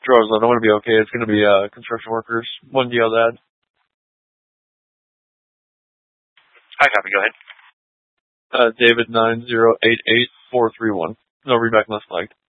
Roseland, I'm going to be okay. It's going to be construction workers. One DL dad. Hi, copy. Go ahead. David 9088431. No readback unless flagged.